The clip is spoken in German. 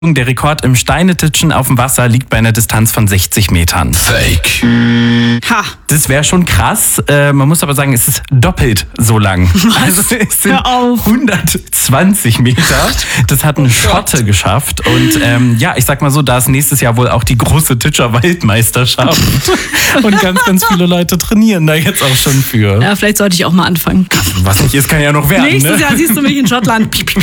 Der Rekord im Steinetitschen auf dem Wasser liegt bei einer Distanz von 60 Metern. Fake. Ha. Das wäre schon krass. Man muss aber sagen, es ist doppelt so lang. Was? Also es sind Hör auf. 120 Meter. Das hat ein Schotte geschafft. Und ich sag mal so, da ist nächstes Jahr wohl auch die große Titscher-Weltmeisterschaft. Und ganz viele Leute trainieren da jetzt auch schon für. Ja, vielleicht sollte ich auch mal anfangen. Was nicht ist, kann ja noch werden. Nächstes Ne? Jahr siehst du mich in Schottland.